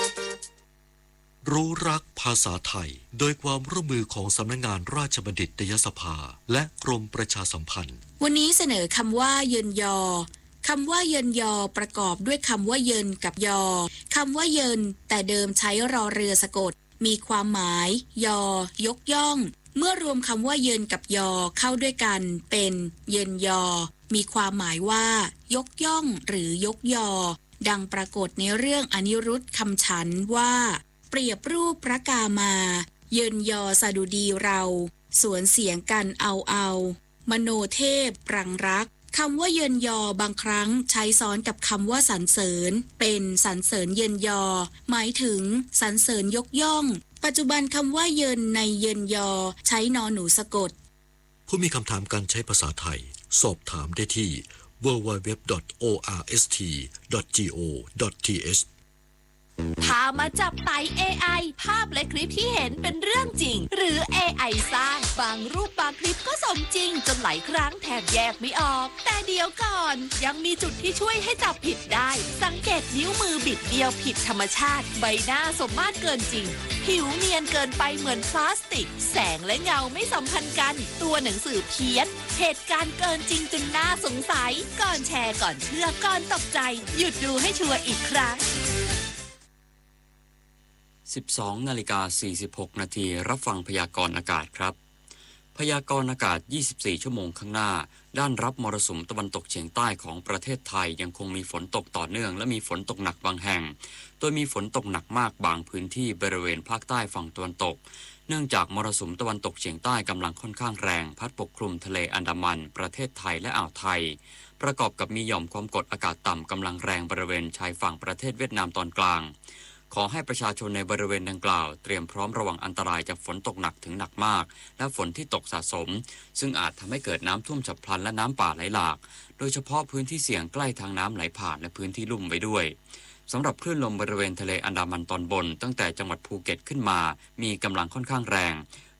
รู้รักภาษาไทยโดยความร่วมมือของสำนักงานราชบัณฑิตยสภาและกรมประชาสัมพันธ์วันนี้เสนอคำว่าเยินยอคำว่าเยินยอประกอบด้วยคำว่าเยินกับยอคำว่าเยินแต่เดิมใช้รอเรือสะกดมีความหมายยอยกย่องเมื่อรวมคำว่าเยินกับยอเข้าด้วยกันเป็นเยินยอมีความหมายว่ายกย่องหรือยกยอดังปรากฏในเรื่องอนิรุตคำฉันว่าเปรียบรูปพระกามาเยินยอสดุดีเราสวนเสียงกันเอาเอามโนเทพปรังรักคำว่าเยินยอบางครั้งใช้ซ้อนกับคำว่าสรรเสริญเป็นสรรเสริญเยินยอหมายถึงสรรเสริญยกย่องปัจจุบันคำว่าเยินในเยินยอใช้นอหนูสะกดผู้มีคำถามการใช้ภาษาไทยสอบถามได้ที่ ดับเบิลยู ดับเบิลยู ดับเบิลยู ดอท โอ อาร์ เอส ที ดอท จี โอ ดอท ที เอชพามาจับไต่ เอ ไอ ภาพและคลิปที่เห็นเป็นเรื่องจริงหรือ เอ ไอ สร้างบางรูปบางคลิปก็สมจริงจนหลายครั้งแทบแยกไม่ออกแต่เดี๋ยวก่อนยังมีจุดที่ช่วยให้จับผิดได้สังเกตนิ้วมือบิดเดียวผิดธรรมชาติใบหน้าสมมาตรเกินจริงผิวเนียนเกินไปเหมือนพลาสติกแสงและเงาไม่สัมพันธ์กันตัวหนังสือเพี้ยนเหตุการณ์เกินจริงจนน่าสงสัยก่อนแชร์ก่อนเชื่อก่อนตกใจหยุดดูให้ชัวร์อีกครั้งสิบสองนาฬิกาสี่สิบหกนาทีรับฟังพยากรณ์อากาศครับพยากรณ์อากาศยี่สิบสี่ชั่วโมงข้างหน้าด้านรับมรสุมตะวันตกเฉียงใต้ของประเทศไทยยังคงมีฝนตกต่อเนื่องและมีฝนตกหนักบางแห่งโดยมีฝนตกหนักมากบางพื้นที่บริเวณภาคใต้ฝั่งตะวันตกเนื่องจากมรสุมตะวันตกเฉียงใต้กำลังค่อนข้างแรงพัดปกคลุมทะเลอันดามันประเทศไทยและอ่าวไทยประกอบกับมีหย่อมความกดอากาศต่ำกำลังแรงบริเวณชายฝั่งประเทศเวียดนามตอนกลางขอให้ประชาชนในบริเวณดังกล่าวเตรียมพร้อมระวังอันตรายจากฝนตกหนักถึงหนักมากและฝนที่ตกสะสมซึ่งอาจทำให้เกิดน้ำท่วมฉับพลันและน้ำป่าไหลหลากโดยเฉพาะพื้นที่เสี่ยงใกล้ทางน้ำไหลผ่านและพื้นที่ลุ่มไว้ด้วยสำหรับคลื่นลมบริเวณทะเลอันดามันตอนบนตั้งแต่จังหวัดภูเก็ตขึ้นมามีกำลังค่อนข้างแรง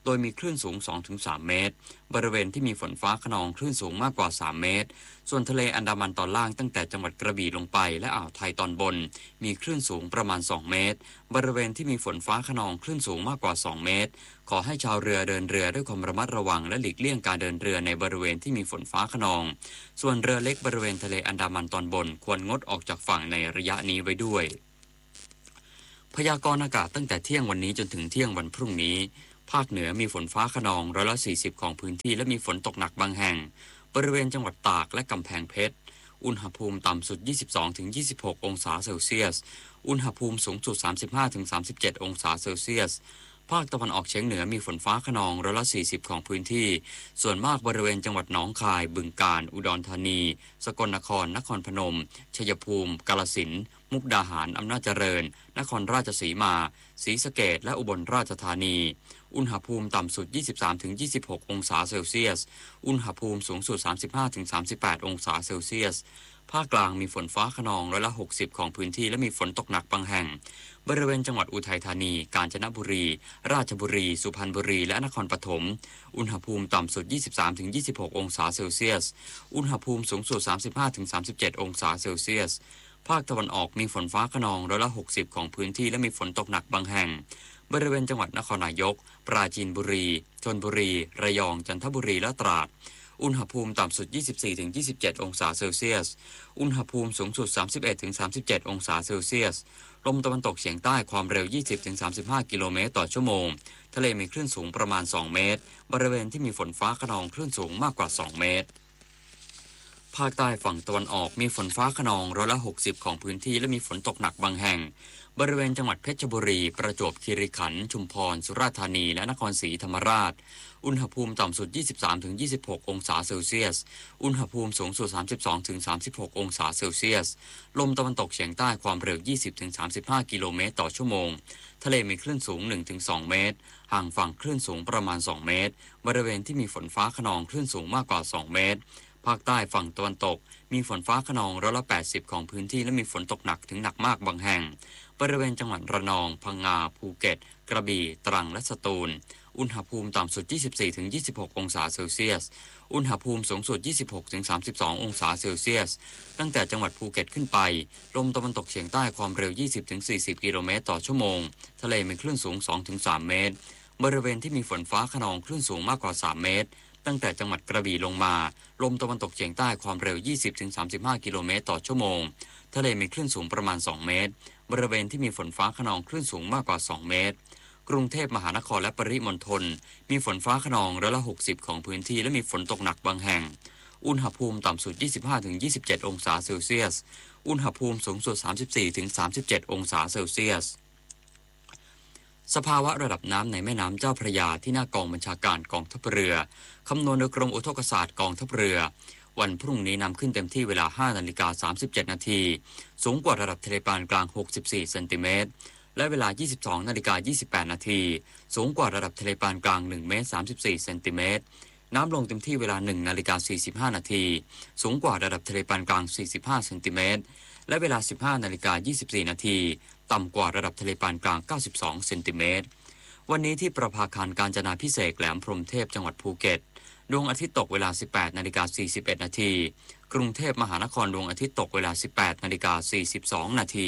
โดยมีคลื่นสูง สองถึงสาม เมตรบริเวณที่มีฝนฟ้าคะนองคลื่นสูงมากกว่าสามเมตรส่วนทะเลอันดามันตอนล่างตั้งแต่จังหวัดกระบี่ลงไปและอ่าวไทยตอนบนมีคลื่นสูงประมาณสองเมตรบริเวณที่มีฝนฟ้าคะนองคลื่นสูงมากกว่าสองเมตรขอให้ชาวเรือเดินเรือด้วยความระมัดระวังและหลีกเลี่ยงการเดินเรือในบริเวณที่มีฝนฟ้าคะนองส่วนเรือเล็กบริเวณทะเลอันดามันตอนบนควรงดออกจากฝั่งในระยะนี้ไว้ด้วยพยากรณ์อากาศตั้งแต่เที่ยงวันนี้จนถึงเที่ยงวันพรุ่งนี้ภาคเหนือมีฝนฟ้าคะนองร้อยละสี่สิบของพื้นที่และมีฝนตกหนักบางแห่งบริเวณจังหวัดตากและกำแพงเพชรอุณหภูมิต่ำสุด ยี่สิบสองถึงยี่สิบหก องศาเซลเซียสอุณหภูมิสูงสุด สามสิบห้าถึงสามสิบเจ็ด องศาเซลเซียสภาคตะวันออกเฉียงเหนือมีฝนฟ้าคะนองร้อยละสี่สิบของพื้นที่ส่วนมากบริเวณจังหวัดหนองคายบึงกาฬอุดรธานีสกลนครนครพนมชัยภูมิกาฬสินธุ์มุกดาหารอำนาจเจริญนครราชสีมาศรีสะเกษและอุบลราชธานีอุณหภูมิต่ำสุด ยี่สิบสามถึงยี่สิบหก องศาเซลเซียสอุณหภูมิสูงสุด สามสิบห้าถึงสามสิบแปด องศาเซลเซียสภาคกลางมีฝนฟ้าคะนองร้อยละหกสิบของพื้นที่และมีฝนตกหนักบางแห่งบริเวณจังหวัดอุทัยธานีกาญจนบุรีราชบุรีสุพรรณบุรีและนครปฐมอุณหภูมิต่ำสุด ยี่สิบสามถึงยี่สิบหก องศาเซลเซียสอุณหภูมิสูงสุด สามสิบห้าถึงสามสิบเจ็ด องศาเซลเซียสภาคตะวันออกมีฝนฟ้าคะนองร้อยละหกสิบของพื้นที่และมีฝนตกหนักบางแห่งบริเวณจังหวัดนครนายกปราจีนบุรีชลบุรีระยองจันทบุรีและตราดอุณหภูมิต่ำสุด ยี่สิบสี่ถึงยี่สิบเจ็ด องศาเซลเซียสอุณหภูมิสูงสุด สามสิบเอ็ดถึงสามสิบเจ็ด องศาเซลเซียสลมตะวันตกเฉียงใต้ความเร็ว ยี่สิบถึงสามสิบห้า กิโลเมตรต่อชั่วโมงทะเลมีคลื่นสูงประมาณสองเมตรบริเวณที่มีฝนฟ้าคะนองคลื่นสูงมากกว่าสองเมตรภาคใต้ฝั่งตะวันออกมีฝนฟ้าคะนองร้อยละหกสิบของพื้นที่และมีฝนตกหนักบางแห่งบริเวณจังหวัดเพชรบุรีประจวบคีรีขันธ์ชุมพรสุราษฎร์ธานีและนครศรีธรรมราชอุณหภูมิต่ำสุด ยี่สิบสามถึงยี่สิบหก องศาเซลเซียสอุณหภูมิสูงสุด สามสิบสองถึงสามสิบหก องศาเซลเซียสลมตะวันตกเฉียงใต้ความเร็ว ยี่สิบถึงสามสิบห้า กิโลเมตรต่อชั่วโมงทะเลมีคลื่นสูง หนึ่งถึงสอง เมตรห่างฝั่งคลื่นสูงประมาณสองเมตรบริเวณที่มีฝนฟ้าคะนองคลื่นสูงมากกว่าสองเมตรภาคใต้ฝั่งตะวันตกมีฝนฟ้าคะนองร้อยละแปดสิบของพื้นที่และมีฝนตกหนักถึงหนักมากบางแห่งบริเวณจังหวัดระนองพังงาภูเก็ตกระบี่ตรังและสตูลอุณหภูมิต่ำสุด ยี่สิบสี่ถึงยี่สิบหก องศาเซลเซียสอุณหภูมิสูงสุด ยี่สิบหกถึงสามสิบสอง องศาเซลเซียสตั้งแต่จังหวัดภูเก็ตขึ้นไปลมตะวันตกเฉียงใต้ความเร็ว ยี่สิบถึงสี่สิบ กิโลเมตรต่อชั่วโมงทะเลมีคลื่นสูง สองถึงสาม เมตรบริเวณที่มีฝนฟ้าคะนองคลื่นสูงมากกว่าสามเมตรตั้งแต่จังหวัดกระบี่ลงมาลมตะวันตกเฉียงใต้ความเร็ว ยี่สิบถึงสามสิบห้า กิโลเมตรต่อชั่วโมงทะเลมีคลื่นสูงประมาณสองเมตรบริเวณที่มีฝนฟ้าคะนองคลื่นสูงมากกว่าสองเมตรกรุงเทพมหานครและปริมณฑลมีฝนฟ้าคะนองร้อยละหกสิบของพื้นที่และมีฝนตกหนักบางแห่งอุณหภูมิต่ำสุด ยี่สิบห้าถึงยี่สิบเจ็ด องศาเซลเซียสอุณหภูมิสูงสุด สามสิบสี่ถึงสามสิบเจ็ด องศาเซลเซียสสภาวะระดับน้ำในแม่น้ำเจ้าพระยาที่หน้ากองบัญชาการกองทัพเรือคำนวณโดยกรมอุทกศาสตร์กองทัพเรือวันพรุ่งนี้นำขึ้นเต็มที่เวลา ห้านาฬิกาสามสิบเจ็ด นาทีสูงกว่าระดับทะเลปานกลางหกสิบสี่เซนติเมตรและเวลา ยี่สิบสองนาฬิกายี่สิบแปด นาทีสูงกว่าระดับทะเลปานกลางหนึ่งเมตรสามสิบสี่เซนติเมตรน้ำลงเต็มที่เวลา หนึ่งนาฬิกาสี่สิบห้า นาทีสูงกว่าระดับทะเลปานกลางสี่สิบห้าเซนติเมตรและเวลา สิบห้านาฬิกายี่สิบสี่ นาทีต่ำกว่าระดับทะเลปานกลางเก้าสิบสองเซนติเมตรวันนี้ที่ประภาคารกาญจนาภิเษกแหลมพรหมเทพจังหวัดภูเก็ตดวงอาทิตย์ตกเวลา สิบแปดนาฬิกาสี่สิบเอ็ด นาทีกรุงเทพมหานครดวงอาทิตย์ตกเวลา สิบแปดนาฬิกาสี่สิบสอง นาที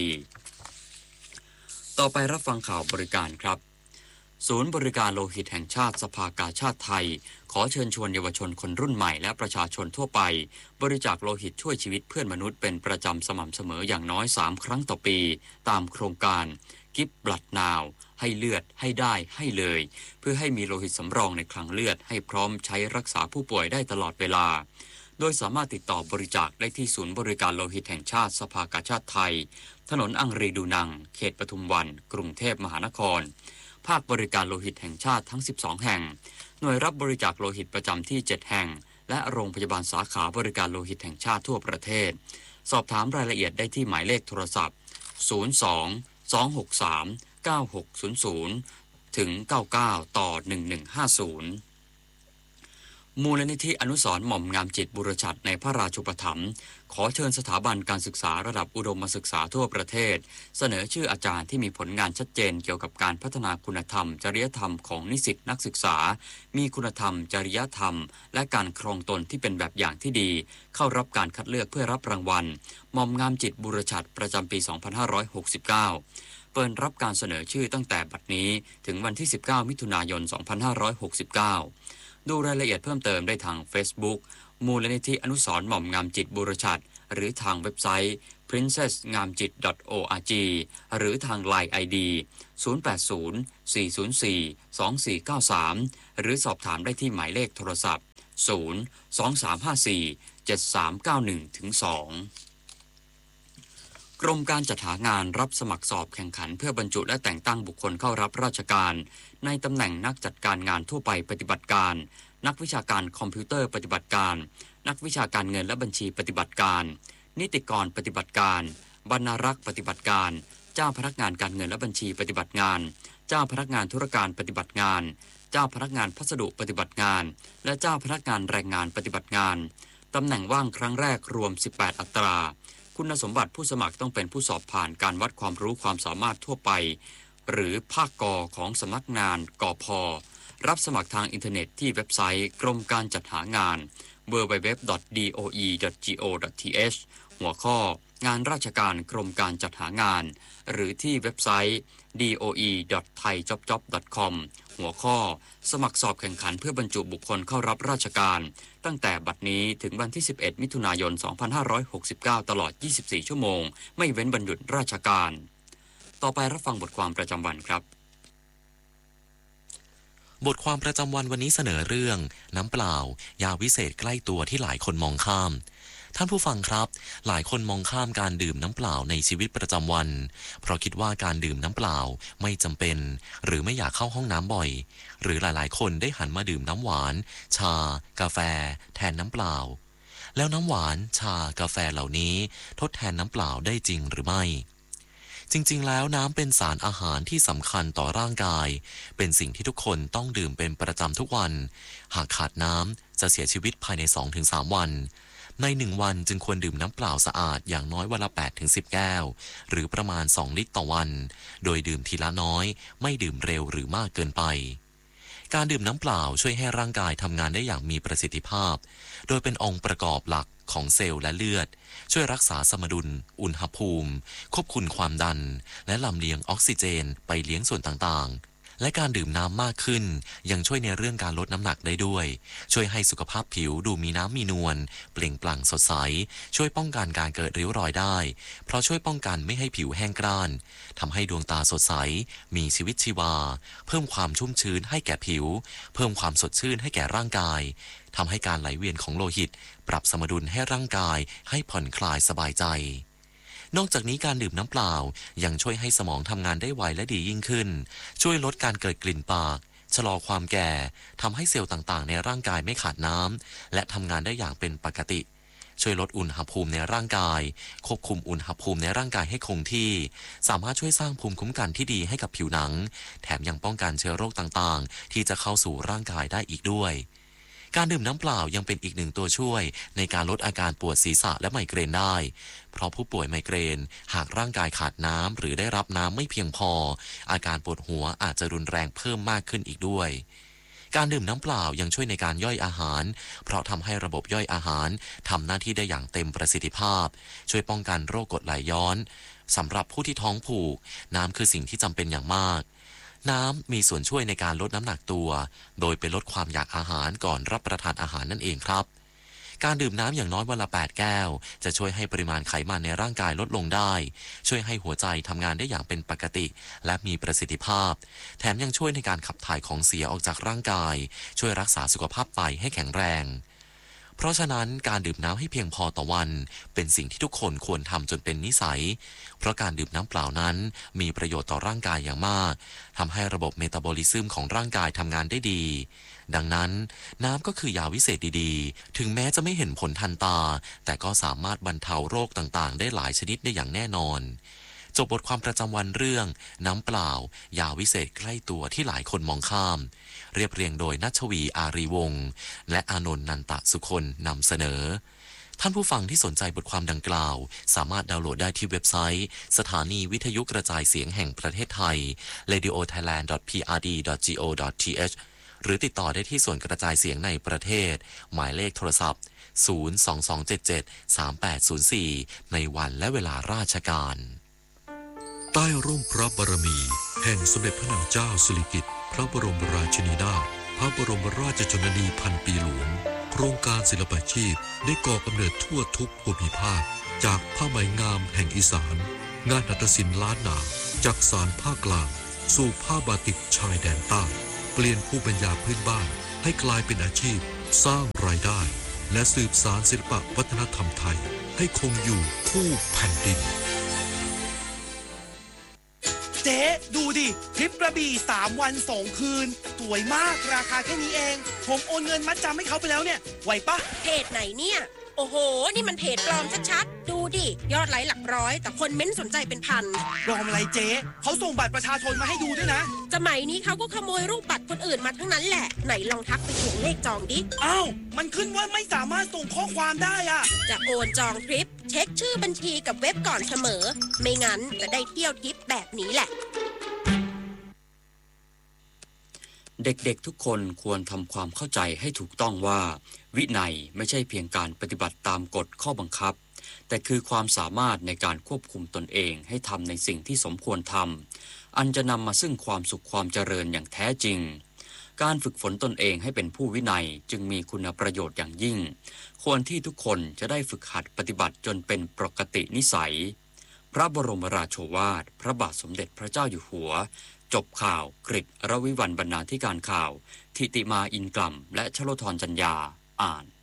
ต่อไปรับฟังข่าวบริการครับศูนย์บริการโลหิตแห่งชาติสภากาชาดไทยขอเชิญชวนเยาวชนคนรุ่นใหม่และประชาชนทั่วไปบริจาคโลหิตช่วยชีวิตเพื่อนมนุษย์เป็นประจำสม่ำเสมออย่างน้อยสามครั้งต่อปีตามโครงการ Give Blood Now ให้เลือดให้ได้ให้เลยเพื่อให้มีโลหิตสำรองในคลังเลือดให้พร้อมใช้รักษาผู้ป่วยได้ตลอดเวลาโดยสามารถติดต่อบริจาคได้ที่ศูนย์บริการโลหิตแห่งชาติสภากาชาดไทยถนนอังรีดูนังเขตปทุมวันกรุงเทพมหานครภาคบริการโลหิตแห่งชาติทั้งสิบสองแห่งหน่วยรับบริจาคโลหิตประจำที่เจ็ดแห่งและโรงพยาบาลสาขาบริการโลหิตแห่งชาติทั่วประเทศสอบถามรายละเอียดได้ที่หมายเลขโทรศัพท์ศูนย์ สอง สอง หก สาม เก้า หก ศูนย์ ศูนย์ถึงเก้าสิบเก้าต่อหนึ่งหนึ่งห้าศูนย์มูลนิธิอนุสรณ์หม่อมงามจิตบุรชัดในพระราชูปถัมภ์ขอเชิญสถาบันการศึกษาระดับอุดมศึกษาทั่วประเทศเสนอชื่ออาจารย์ที่มีผลงานชัดเจนเกี่ยวกับการพัฒนาคุณธรรมจริยธรรมของนิสิตนักศึกษามีคุณธรรมจริยธรรมและการครองตนที่เป็นแบบอย่างที่ดีเข้ารับการคัดเลือกเพื่อรับรางวัลหม่อมงามจิตบุรชัดประจำปี สองพันห้าร้อยหกสิบเก้า เปิดรับการเสนอชื่อตั้งแต่บัดนี้ถึงวันที่สิบเก้ามิถุนายน สองพันห้าร้อยหกสิบเก้า ดูรายละเอียดเพิ่มเติมได้ทาง Facebook มูลนิธิอนุสรณ์หม่อมงามจิตบุรชัดหรือทางเว็บไซต์ พรินเซส งามจิต ดอท โอ อาร์ จี หรือทาง ไลน์ ไอ ดี ศูนย์ แปด ศูนย์ สี่ ศูนย์ สี่ สอง สี่ เก้า สาม หรือสอบถามได้ที่หมายเลขโทรศัพท์ ศูนย์ สอง สาม ห้า สี่ เจ็ด สาม เก้า หนึ่ง สอง กรมการจัดหางานรับสมัครสอบแข่งขันเพื่อบรรจุและแต่งตั้งบุคคลเข้ารับราชการในตำแหน่งนักจัดการงานทั่วไปปฏิบัติการนักวิชาการคอมพิวเตอร์ปฏิบัติการนักวิชาการเงินและบัญชีปฏิบัติการนิติกรปฏิบัติการบรรณารักษ์ปฏิบัติการเจ้าพนักงานการเงินและบัญชีปฏิบัติงานเจ้าพนักงานธุรการปฏิบัติงานเจ้าพนักงานพัสดุปฏิบัติงานและเจ้าพนักงานแรงงานปฏิบัติงานตำแหน่งว่างครั้งแรกรวมสิบแปดอัตราคุณสมบัติผู้สมัครต้องเป็นผู้สอบผ่านการวัดความรู้ความสามารถทั่วไปหรือภาคกของสำนักงานกพ.รับสมัครทางอินเทอร์เน็ตที่เว็บไซต์กรมการจัดหางาน ดับเบิลยู ดับเบิลยู ดับเบิลยู ดอท ดี โอ อี ดอท จี โอ ดอท ที เอช หัวข้องานราชการกรมการจัดหางานหรือที่เว็บไซต์ ดี โอ อี ดอท ไทย จ็อบ จ็อบ ดอท คอม หัวข้อสมัครสอบแข่งขันเพื่อบรรจุบุคคลเข้ารับราชการตั้งแต่บัดนี้ถึงวันที่สิบเอ็ดมิถุนายน สองพันห้าร้อยหกสิบเก้า ตลอดยี่สิบสี่ชั่วโมงไม่เว้นวันหยุดราชการต่อไปรับฟังบทความประจำวันครับบทความประจำวันวันนี้เสนอเรื่องน้ำเปล่ายาวิเศษใกล้ตัวที่หลายคนมองข้ามท่านผู้ฟังครับหลายคนมองข้ามการดื่มน้ำเปล่าในชีวิตประจำวันเพราะคิดว่าการดื่มน้ำเปล่าไม่จำเป็นหรือไม่อยากเข้าห้องน้ำบ่อยหรือหลายๆคนได้หันมาดื่มน้ำหวานชากาแฟแทนน้ำเปล่าแล้วน้ำหวานชากาแฟเหล่านี้ทดแทนน้ำเปล่าได้จริงหรือไม่จริงๆแล้วน้ำเป็นสารอาหารที่สำคัญต่อร่างกายเป็นสิ่งที่ทุกคนต้องดื่มเป็นประจำทุกวันหากขาดน้ำจะเสียชีวิตภายใน สองถึงสาม วันในหนึ่งวันจึงควรดื่มน้ำเปล่าสะอาดอย่างน้อยวันละ แปดถึงสิบ แก้วหรือประมาณสองลิตรต่อวันโดยดื่มทีละน้อยไม่ดื่มเร็วหรือมากเกินไปการดื่มน้ำเปล่าช่วยให้ร่างกายทำงานได้อย่างมีประสิทธิภาพโดยเป็นองค์ประกอบหลักของเซลล์และเลือดช่วยรักษาสมดุลอุณหภูมิควบคุมความดันและลำเลียงออกซิเจนไปเลี้ยงส่วนต่างๆและการดื่มน้ำมากขึ้นยังช่วยในเรื่องการลดน้ำหนักได้ด้วยช่วยให้สุขภาพผิวดูมีน้ำมีนวลเปล่งปลั่งสดใสช่วยป้องกันการเกิดริ้วรอยได้เพราะช่วยป้องกันไม่ให้ผิวแห้งกร้านทำให้ดวงตาสดใสมีชีวิตชีวาเพิ่มความชุ่มชื้นให้แก่ผิวเพิ่มความสดชื่นให้แก่ร่างกายทำให้การไหลเวียนของโลหิตปรับสมดุลให้ร่างกายให้ผ่อนคลายสบายใจนอกจากนี้การดื่มน้ำเปล่ายังช่วยให้สมองทำงานได้ไวและดียิ่งขึ้นช่วยลดการเกิดกลิ่นปากชะลอความแก่ทำให้เซลล์ต่างๆในร่างกายไม่ขาดน้ำและทำงานได้อย่างเป็นปกติช่วยลดอุณหภูมิในร่างกายควบคุมอุณหภูมิในร่างกายให้คงที่สามารถช่วยสร้างภูมิคุ้มกันที่ดีให้กับผิวหนังแถมยังป้องกันเชื้อโรคต่างๆที่จะเข้าสู่ร่างกายได้อีกด้วยการดื่มน้ำเปล่ายังเป็นอีกหนึ่งตัวช่วยในการลดอาการปวดศีรษะและไมเกรนได้เพราะผู้ป่วยไมเกรนหากร่างกายขาดน้ำหรือได้รับน้ำไม่เพียงพออาการปวดหัวอาจจะรุนแรงเพิ่มมากขึ้นอีกด้วยการดื่มน้ำเปล่ายังช่วยในการย่อยอาหารเพราะทำให้ระบบย่อยอาหารทำหน้าที่ได้อย่างเต็มประสิทธิภาพช่วยป้องกันโรคกรดไหลย้อนสำหรับผู้ที่ท้องผูกน้ำคือสิ่งที่จำเป็นอย่างมากน้ำมีส่วนช่วยในการลดน้ำหนักตัวโดยไปลดความอยากอาหารก่อนรับประทานอาหารนั่นเองครับการดื่มน้ำอย่างน้อยวันละแปดแก้วจะช่วยให้ปริมาณไขมันในร่างกายลดลงได้ช่วยให้หัวใจทำงานได้อย่างเป็นปกติและมีประสิทธิภาพแถมยังช่วยในการขับถ่ายของเสียออกจากร่างกายช่วยรักษาสุขภาพไตให้แข็งแรงเพราะฉะนั้นการดื่มน้ำให้เพียงพอต่อวันเป็นสิ่งที่ทุกคนควรทำจนเป็นนิสัยเพราะการดื่มน้ำเปล่านั้นมีประโยชน์ต่อร่างกายอย่างมากทำให้ระบบเมตาบอลิซึมของร่างกายทำงานได้ดีดังนั้นน้ำก็คือยาวิเศษดีๆถึงแม้จะไม่เห็นผลทันตาแต่ก็สามารถบรรเทาโรคต่างๆได้หลายชนิดได้อย่างแน่นอนจบบทความประจำวันเรื่องน้ำเปล่ายาวิเศษใกล้ตัวที่หลายคนมองข้ามเรียบเรียงโดยณัชวีอารีวงศ์และอานนท์นันตะสุคนนำเสนอท่านผู้ฟังที่สนใจบทความดังกล่าวสามารถดาวน์โหลดได้ที่เว็บไซต์สถานีวิทยุกระจายเสียงแห่งประเทศไทย เรดิโอไทยแลนด์ ดอท พี อาร์ ดี ดอท จี โอ ดอท ที เอช หรือติดต่อได้ที่ส่วนกระจายเสียงในประเทศหมายเลขโทรศัพท์ศูนย์ สอง สอง เจ็ด เจ็ด สาม แปด ศูนย์ สี่ในวันและเวลาราชการใต้ร่มพระบารมีแห่งสมเด็จพระนางเจ้าสิริกิติ์พระบรมราชินีนาถพระบรมราชชนนีพันปีหลวงโครงการศิลปาชีพได้ก่อกำเนิดทั่วทุกภูมิภาคจากผ้าไหมงามแห่งอีสานงานหัตถศิลป์ล้านนาจากสานภาคกลางสู่ผ้าบาติกชายแดนใต้เปลี่ยนภูมิปัญญาพื้นบ้านให้กลายเป็นอาชีพสร้างรายได้และสืบสานศิลปวัฒนธรรมไทยให้คงอยู่คู่แผ่นดินเจ๊ดูดิทริปกระบี่สามวันสองคืนสวยมากราคาแค่นี้เองผมโอนเงินมัดจำให้เขาไปแล้วเนี่ยไหวปะเพจไหนเนี่ยโอ้โหนี่มันเพจปลอมชัดๆดูดิยอดไลค์หลักร้อยแต่คนเม้นสนใจเป็นพันปลอมอะไรเจ๊เขาส่งบัตรประชาชนมาให้ดูด้วยนะสมัยนี้เขาก็ขโมยรูปบัตรคนอื่นมาทั้งนั้นแหละไหนลองทักไปถ่วงเลขจองดิอ้าวมันขึ้นว่าไม่สามารถส่งข้อความได้อะจะโอนจองทริปเช็คชื่อบัญชีกับเว็บก่อนเสมอไม่งั้นจะได้เที่ยวทริปแบบนี้แหละเด็กๆทุกคนควรทำความเข้าใจให้ถูกต้องว่าวินัยไม่ใช่เพียงการปฏิบัติตามกฎข้อบังคับแต่คือความสามารถในการควบคุมตนเองให้ทำในสิ่งที่สมควรทำอันจะนำมาซึ่งความสุขความเจริญอย่างแท้จริงการฝึกฝนตนเองให้เป็นผู้วินัยจึงมีคุณประโยชน์อย่างยิ่งควรที่ทุกคนจะได้ฝึกหัดปฏิบัติจนเป็นปกตินิสัยพระบรมราโชวาทพระบาทสมเด็จพระเจ้าอยู่หัวจบข่าวกฤษ รวิวรรณบรรณาธิการข่าวทิติมาอินกล่ำและชโลธรจัญญาอ่าน